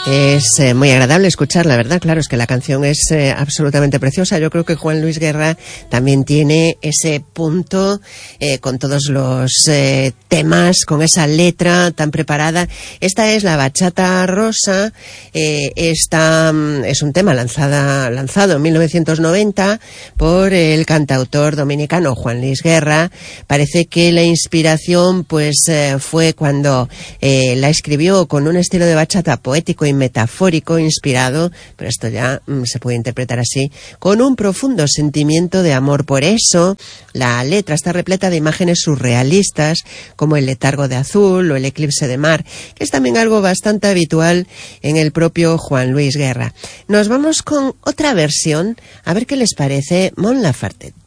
Es muy agradable escuchar, la verdad, claro, es que la canción es absolutamente preciosa. Yo creo que Juan Luis Guerra también tiene ese punto con todos los temas, con esa letra tan preparada. Esta es la Bachata Rosa, esta es un tema lanzado en 1990 por el cantautor dominicano Juan Luis Guerra. Parece que la inspiración pues fue cuando la escribió con un estilo de bachata poético y metafórico inspirado, pero esto ya se puede interpretar así, con un profundo sentimiento de amor. Por eso la letra está repleta de imágenes surrealistas como el letargo de azul o el eclipse de mar, que es también algo bastante habitual en el propio Juan Luis Guerra. Nos vamos con otra versión, a ver qué les parece, Mon Laferte.